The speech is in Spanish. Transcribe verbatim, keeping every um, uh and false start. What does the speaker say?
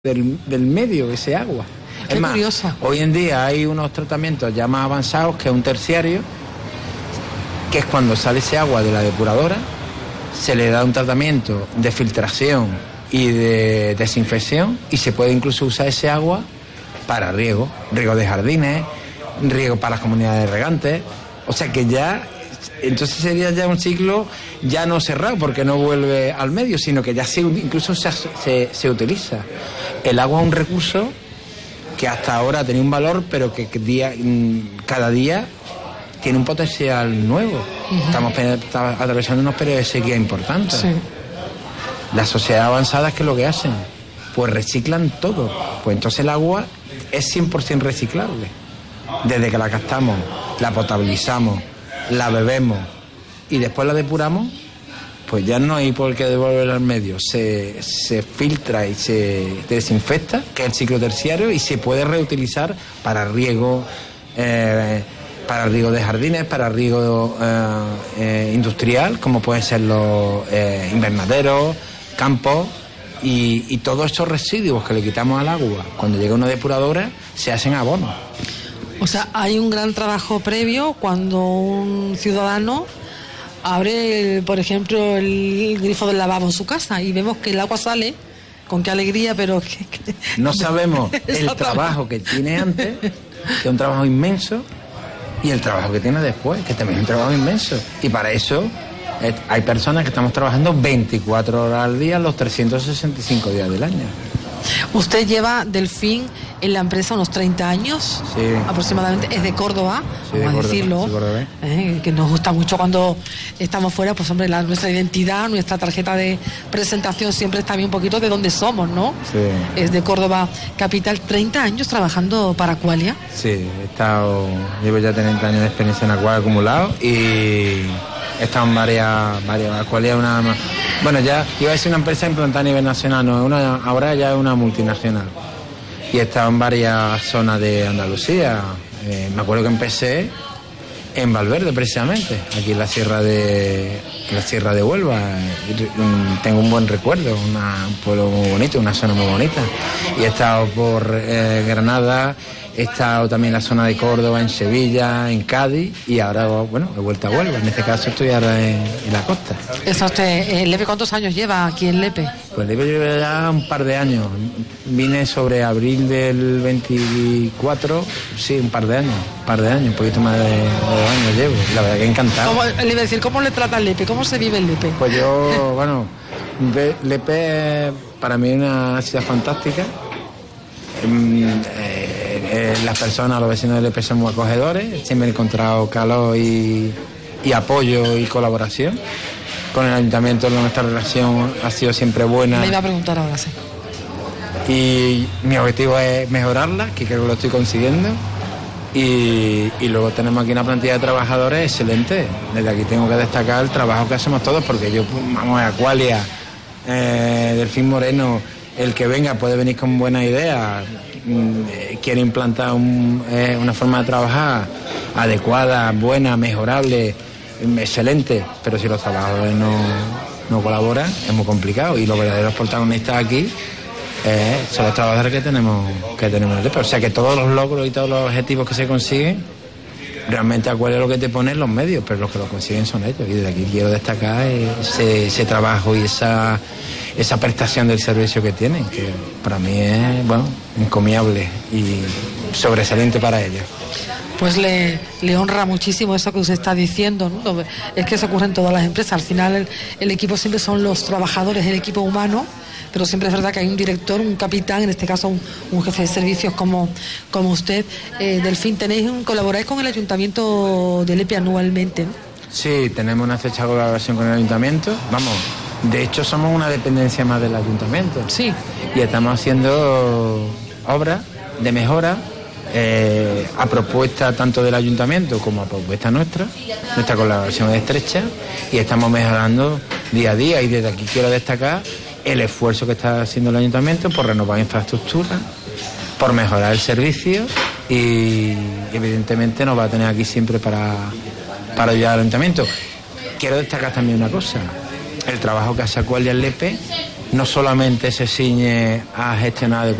del, del medio, ese agua. Qué es más, curioso. Hoy en día hay unos tratamientos ya más avanzados que un terciario, que es cuando sale ese agua de la depuradora, se le da un tratamiento de filtración y de desinfección y se puede incluso usar ese agua para riego, riego de jardines, riego para las comunidades regantes, o sea que ya, entonces sería ya un ciclo ya no cerrado porque no vuelve al medio, sino que ya se, incluso se, se, se utiliza. El agua es un recurso que hasta ahora tenía un valor, pero que día, cada día tiene un potencial nuevo. Uh-huh. Estamos atravesando unos periodos de sequía importantes. Sí. Las sociedades avanzadas, ¿qué es lo que hacen? Pues reciclan todo. Pues entonces el agua es cien por ciento reciclable. Desde que la captamos, la potabilizamos, la bebemos y después la depuramos, pues ya no hay por qué devolverla al medio. Se, se filtra y se desinfecta, que es el ciclo terciario, y se puede reutilizar para riego, eh, para riego de jardines, para riego eh, eh, industrial, como pueden ser los eh, invernaderos, campos, y, y todos esos residuos que le quitamos al agua cuando llega una depuradora se hacen abonos. O sea, hay un gran trabajo previo cuando un ciudadano abre, por ejemplo, el grifo del lavabo en su casa y vemos que el agua sale, con qué alegría, pero que, que... no sabemos el trabajo que tiene antes, que es un trabajo inmenso, y el trabajo que tiene después, que también es un trabajo inmenso. Y para eso eh, hay personas que estamos trabajando veinticuatro horas al día, los trescientos sesenta y cinco días del año. Usted lleva Delfín en la empresa unos treinta años, sí, aproximadamente. Es de Córdoba, sí, vamos de a Córdoba, decirlo, sí, Córdoba, eh, que nos gusta mucho cuando estamos fuera, pues hombre, la, nuestra identidad, nuestra tarjeta de presentación siempre está bien un poquito de dónde somos, ¿no? Sí. Es de Córdoba capital. treinta años trabajando para Aqualia. Sí, he estado, llevo ya treinta años de experiencia en Aqualia acumulado y he estado en varias, varias Aqualia, una, bueno, ya iba a decir una empresa implantada a nivel nacional, no, una, ahora ya es una multinacional. Y he estado en varias zonas de Andalucía. Eh, me acuerdo que empecé en Valverde, precisamente, aquí en la sierra de en la sierra de Huelva. Tengo un buen recuerdo, una, un pueblo muy bonito, una zona muy bonita. Y he estado por eh, Granada, he estado también en la zona de Córdoba, en Sevilla, en Cádiz, y ahora, bueno, he vuelto a Huelva. En este caso estoy ahora en, en la costa. ¿Eso usted, eh, Lepe, cuántos años lleva aquí en Lepe? Pues Lepe lleva ya un par de años. Vine sobre abril del veinticuatro, sí, un par de años, un par de años, un poquito más de, de años llevo. Y la verdad que encantado. ¿Cómo, le iba a decir, ¿cómo le trata Lepe? ¿Cómo se vive en Lepe? Pues yo, bueno, Lepe para mí es una ciudad fantástica. Eh, eh, las personas, los vecinos de Lepe son muy acogedores. Siempre he encontrado calor y, y apoyo y colaboración. Con el ayuntamiento nuestra relación ha sido siempre buena. Me iba a preguntar ahora, sí. Y mi objetivo es mejorarla, que creo que lo estoy consiguiendo. Y, y luego tenemos aquí una plantilla de trabajadores excelente. Desde aquí tengo que destacar el trabajo que hacemos todos, porque yo, vamos, a Aqualia, eh, Delfín Moreno, el que venga puede venir con buena idea, eh, quiere implantar un, eh, una forma de trabajar adecuada, buena, mejorable, excelente, pero si los trabajadores no, no colaboran es muy complicado, y los verdaderos protagonistas aquí eh, son los trabajadores que tenemos que tenemos en el Lepe. O sea que todos los logros y todos los objetivos que se consiguen, realmente Aqualia lo que te pone en los medios, pero los que lo consiguen son ellos, y desde aquí quiero destacar ese, ese trabajo y esa esa prestación del servicio que tienen, que para mí es, bueno, encomiable y sobresaliente para ellos. Pues le, le honra muchísimo eso que usted está diciendo, ¿no? Es que eso ocurre en todas las empresas. Al final el, el equipo siempre son los trabajadores, el equipo humano, pero siempre es verdad que hay un director, un capitán, en este caso un, un jefe de servicios como, como usted. Eh, Delfín, tenéis un, colaboráis con el Ayuntamiento de Lepe anualmente, ¿no? Sí, tenemos una fecha de colaboración con el Ayuntamiento. Vamos, de hecho somos una dependencia más del Ayuntamiento. Sí. Y estamos haciendo obras de mejora eh, a propuesta tanto del Ayuntamiento como a propuesta nuestra. Nuestra colaboración es estrecha y estamos mejorando día a día, y desde aquí quiero destacar el esfuerzo que está haciendo el Ayuntamiento por renovar infraestructura, por mejorar el servicio, y evidentemente nos va a tener aquí siempre para, para ayudar al Ayuntamiento. Quiero destacar también una cosa: el trabajo que hace Aqualia en Lepe no solamente se ciñe a gestionar